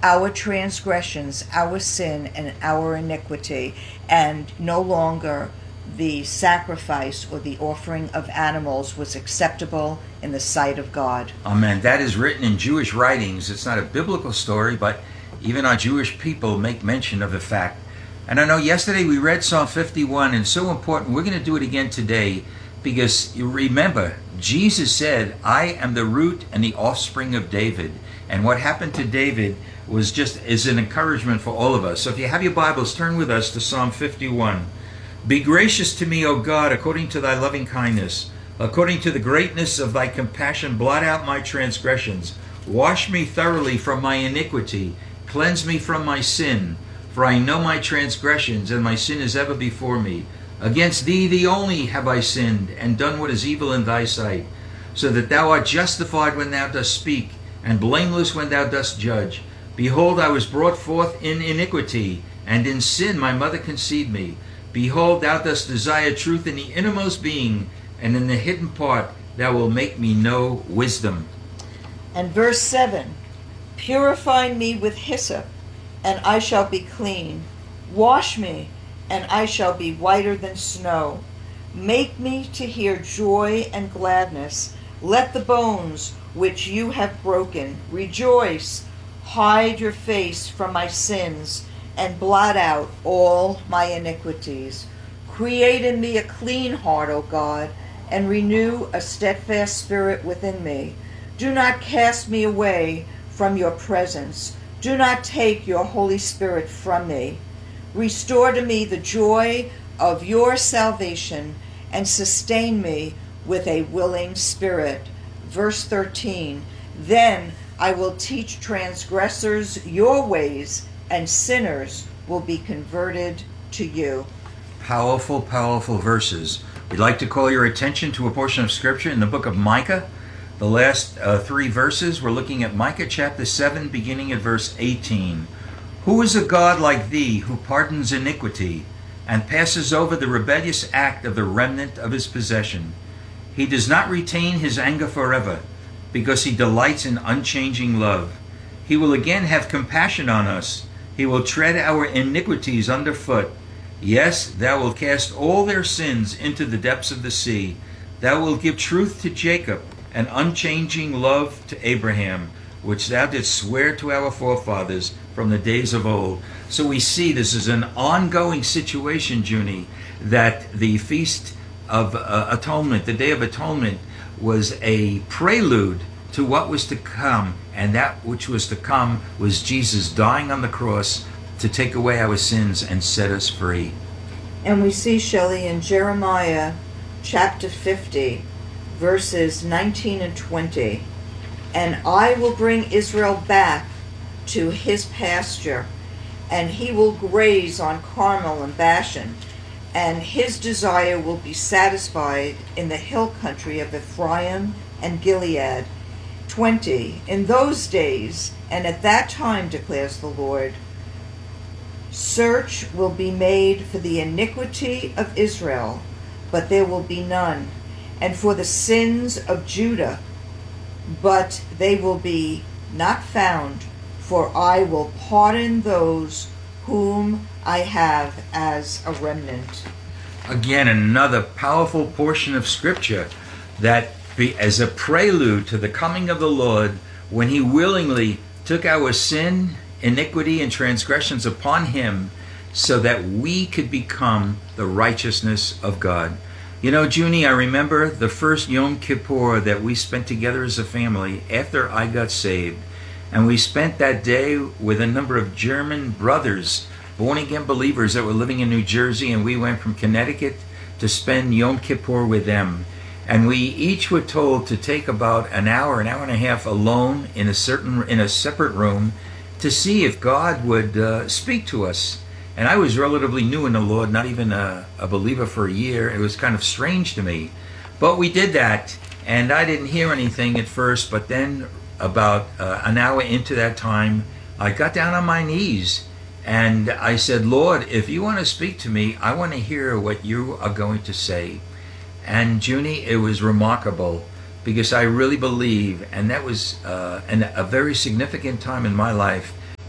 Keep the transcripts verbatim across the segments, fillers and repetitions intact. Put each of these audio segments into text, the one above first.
our transgressions, our sin, and our iniquity, and no longer the sacrifice or the offering of animals was acceptable in the sight of God. Amen. That is written in Jewish writings. It's not a biblical story, but even our Jewish people make mention of the fact. And I know yesterday we read Psalm fifty-one, and it's so important. We're going to do it again today because you remember, Jesus said, I am the root and the offspring of David. And what happened to David was just is an encouragement for all of us. So if you have your Bibles, turn with us to Psalm fifty-one. Be gracious to me, O God, according to thy loving kindness. According to the greatness of thy compassion, blot out my transgressions. Wash me thoroughly from my iniquity. Cleanse me from my sin. For I know my transgressions, and my sin is ever before me. Against thee, thee only, have I sinned, and done what is evil in thy sight, so that thou art justified when thou dost speak, and blameless when thou dost judge. Behold, I was brought forth in iniquity, and in sin my mother conceived me. Behold, thou dost desire truth in the innermost being, and in the hidden part thou wilt make me know wisdom. And verse seven, purify me with hyssop, and I shall be clean. Wash me, and I shall be whiter than snow. Make me to hear joy and gladness. Let the bones which you have broken rejoice. Hide your face from my sins, and blot out all my iniquities. Create in me a clean heart, O God, and renew a steadfast spirit within me. Do not cast me away from your presence. Do not take your Holy Spirit from me. Restore to me the joy of your salvation, and sustain me with a willing spirit. Verse thirteen, then I will teach transgressors your ways, and sinners will be converted to you. Powerful, powerful verses. We'd like to call your attention to a portion of Scripture in the book of Micah. The last uh, three verses, we're looking at Micah chapter seven, beginning at verse eighteen. Who is a God like thee, who pardons iniquity, and passes over the rebellious act of the remnant of his possession? He does not retain his anger forever, because he delights in unchanging love. He will again have compassion on us. He will tread our iniquities underfoot. Yes, thou wilt cast all their sins into the depths of the sea. Thou wilt give truth to Jacob, and unchanging love to Abraham, which thou didst swear to our forefathers from the days of old. So we see this is an ongoing situation, Junie, that the Feast of uh, Atonement, the Day of Atonement, was a prelude to what was to come, and that which was to come was Jesus dying on the cross to take away our sins and set us free. And we see, Shelley, in Jeremiah chapter fifty, verses nineteen and twenty, and I will bring Israel back to his pasture, and he will graze on Carmel and Bashan, and his desire will be satisfied in the hill country of Ephraim and Gilead. twenty, in those days and at that time, declares the Lord, search will be made for the iniquity of Israel, but there will be none, and for the sins of Judah, but they will be not found, for I will pardon those whom I have as a remnant. Again, another powerful portion of Scripture that be as a prelude to the coming of the Lord, when he willingly took our sin, iniquity, and transgressions upon him so that we could become the righteousness of God. You know, Junie, I remember the first Yom Kippur that we spent together as a family after I got saved. And we spent that day with a number of German brothers, born-again believers that were living in New Jersey, and we went from Connecticut to spend Yom Kippur with them. And we each were told to take about an hour, an hour and a half alone in a certain, in a separate room to see if God would uh, speak to us. And I was relatively new in the Lord, not even a, a believer for a year. It was kind of strange to me. But we did that, and I didn't hear anything at first, but then about uh, an hour into that time, I got down on my knees, and I said, Lord, if you want to speak to me, I want to hear what you are going to say. And Junie, it was remarkable, because I really believe, and that was uh, an, a very significant time in my life,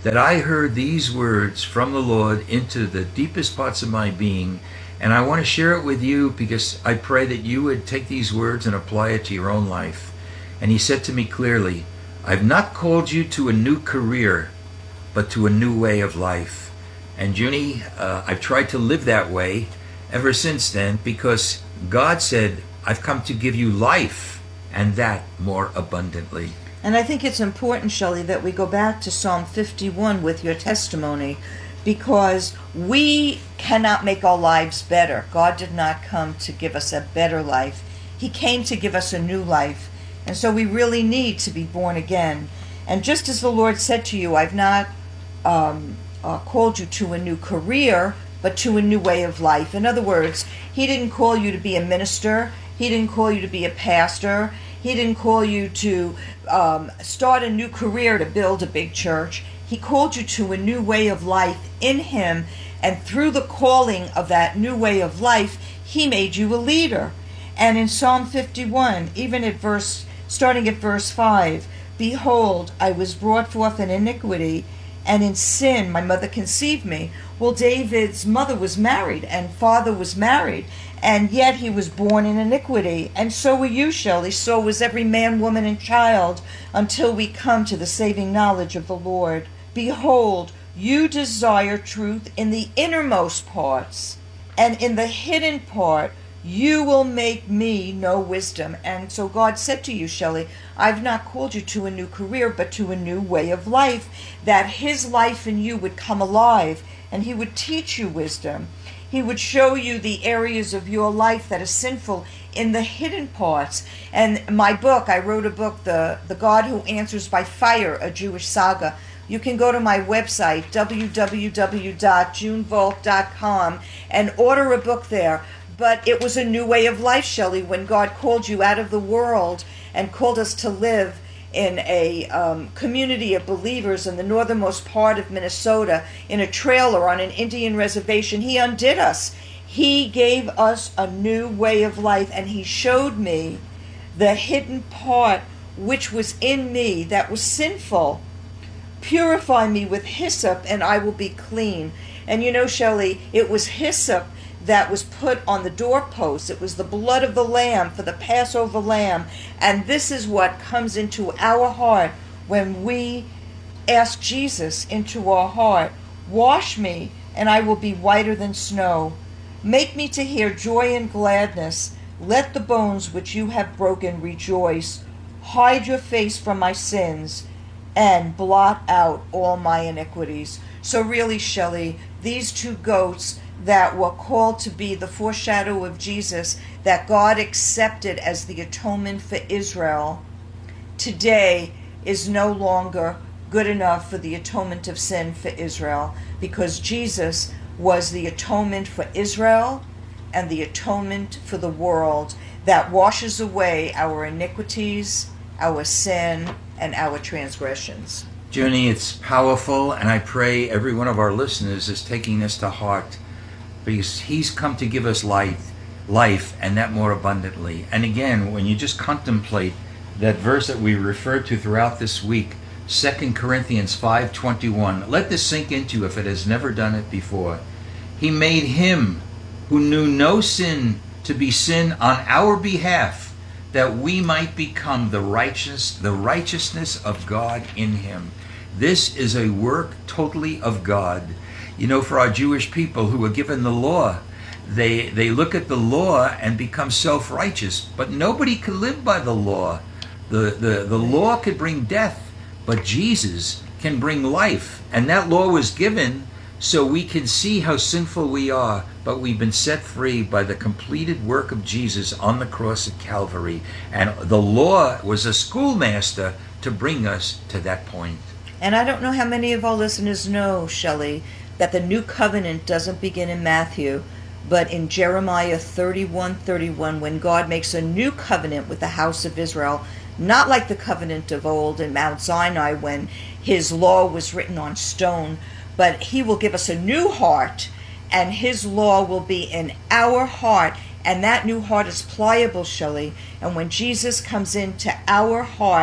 that I heard these words from the Lord into the deepest parts of my being. And I want to share it with you because I pray that you would take these words and apply it to your own life. And he said to me clearly, I've not called you to a new career, but to a new way of life. And Junie, uh, I've tried to live that way ever since then, because God said, I've come to give you life, and that more abundantly. And I think it's important, Shelley, that we go back to Psalm fifty-one with your testimony, because we cannot make our lives better. God did not come to give us a better life. He came to give us a new life. And so we really need to be born again. And just as the Lord said to you, I've not um, uh, called you to a new career, but to a new way of life. In other words, he didn't call you to be a minister. He didn't call you to be a pastor. He didn't call you to um, start a new career to build a big church. He called you to a new way of life in him. And through the calling of that new way of life, he made you a leader. And in Psalm fifty-one, even at verse, starting at verse five, behold, I was brought forth in iniquity, and in sin my mother conceived me. Well, David's mother was married, and father was married, and yet he was born in iniquity. And so were you, Shelley. So was every man, woman, and child, until we come to the saving knowledge of the Lord. Behold, you desire truth in the innermost parts, and in the hidden part you will make me know wisdom. And so God said to you, Shelley, I've not called you to a new career, but to a new way of life, that his life in you would come alive, and he would teach you wisdom. He would show you the areas of your life that are sinful in the hidden parts. And my book, I wrote a book, The, the God Who Answers by Fire, a Jewish Saga. You can go to my website, w w w dot june volk dot com, and order a book there. But it was a new way of life, Shelley, when God called you out of the world and called us to live in a um, community of believers in the northernmost part of Minnesota, in a trailer on an Indian reservation. He undid us. He gave us a new way of life, and he showed me the hidden part which was in me that was sinful. Purify me with hyssop, and I will be clean. And you know, Shelley, it was hyssop that was put on the doorpost. It was the blood of the lamb for the Passover lamb. And this is what comes into our heart when we ask Jesus into our heart. Wash me, and I will be whiter than snow. Make me to hear joy and gladness. Let the bones which you have broken rejoice. Hide your face from my sins, and blot out all my iniquities. So really, Shelley, these two goats that were called to be the foreshadow of Jesus, that God accepted as the atonement for Israel, today is no longer good enough for the atonement of sin for Israel, because Jesus was the atonement for Israel and the atonement for the world that washes away our iniquities, our sin, and our transgressions. Junie, it's powerful, and I pray every one of our listeners is taking this to heart, because he's come to give us life, life, and that more abundantly. And again, when you just contemplate that verse that we referred to throughout this week, Second Corinthians five twenty-one, let this sink into you if it has never done it before. He made him who knew no sin to be sin on our behalf, that we might become the righteous, the righteousness of God in him. This is a work totally of God. You know, for our Jewish people who are given the law, they they look at the law and become self-righteous. But nobody could live by the law. The, the, the law could bring death, but Jesus can bring life. And that law was given so we can see how sinful we are, but we've been set free by the completed work of Jesus on the cross at Calvary. And the law was a schoolmaster to bring us to that point. And I don't know how many of our listeners know, Shelley, that the new covenant doesn't begin in Matthew, but in Jeremiah thirty-one thirty-one, when God makes a new covenant with the house of Israel, not like the covenant of old in Mount Sinai when his law was written on stone, but he will give us a new heart, and his law will be in our heart, and that new heart is pliable, Shelley. And when Jesus comes into our heart,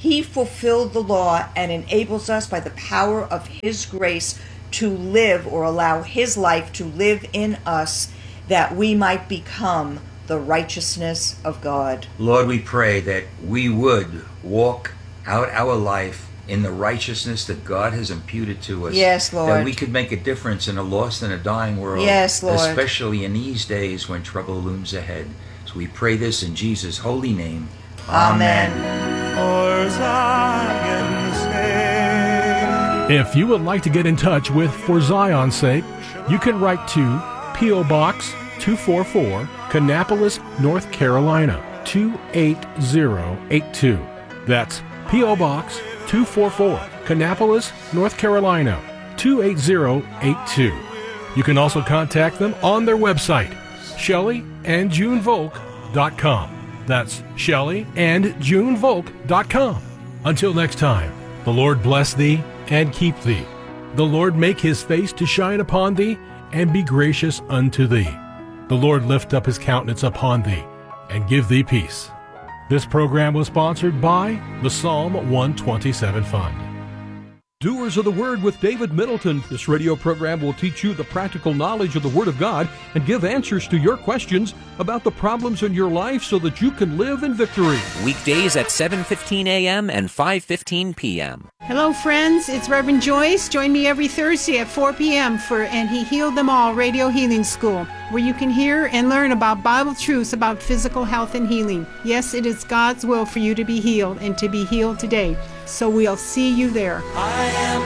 He fulfilled the law and enables us by the power of His grace to live, or allow His life to live in us, that we might become the righteousness of God. Lord, we pray that we would walk out our life in the righteousness that God has imputed to us. Yes, Lord. That we could make a difference in a lost and a dying world. Yes, Lord. Especially in these days when trouble looms ahead. So we pray this in Jesus' holy name. Amen. For Zion's sake. If you would like to get in touch with For Zion's Sake, you can write to P O. Box two forty-four, Kannapolis, North Carolina, two eight zero eight two. That's P O. Box two forty-four, Kannapolis, North Carolina, two eight zero eight two. You can also contact them on their website, Shelley and June Volk dot com. That's Shelley and June Volk dot com. Until next time, the Lord bless thee and keep thee. The Lord make his face to shine upon thee and be gracious unto thee. The Lord lift up his countenance upon thee and give thee peace. This program was sponsored by the Psalm one twenty-seven Fund. Doers of the Word with David Middleton. This radio program will teach you the practical knowledge of the Word of God and give answers to your questions about the problems in your life so that you can live in victory. Weekdays at seven fifteen a.m. and five fifteen p.m. Hello, friends. It's Reverend Joyce. Join me every Thursday at four p.m. for And He Healed Them All Radio Healing School, where you can hear and learn about Bible truths about physical health and healing. Yes, it is God's will for you to be healed and to be healed today. So we'll see you there. I am